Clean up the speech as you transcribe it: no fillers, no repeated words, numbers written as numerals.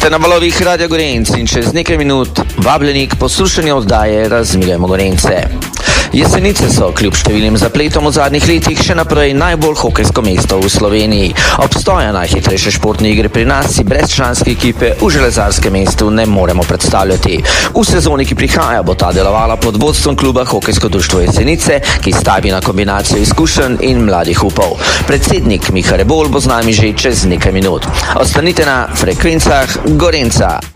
Ste na valovih Radia Gorenc in čez nekaj minut vabljeni k poslušanju oddaje Razmiljajmo Gorence. Jesenice so kljub številnim zapletom v zadnjih letih še naprej najbolj hokejsko mesto v Sloveniji. Obstoja najhitrejše športne igre pri nas si brez članske ekipe v železarskem mestu ne moremo predstavljati. V sezoni, ki prihaja, bo ta delovala pod vodstvom kluba Hokejsko društvo Jesenice, ki stavi na kombinacijo izkušenj in mladih upov. Predsednik Miha Rebolj bo z nami že čez nekaj minut. Ostanite na frekvencah Gorenca.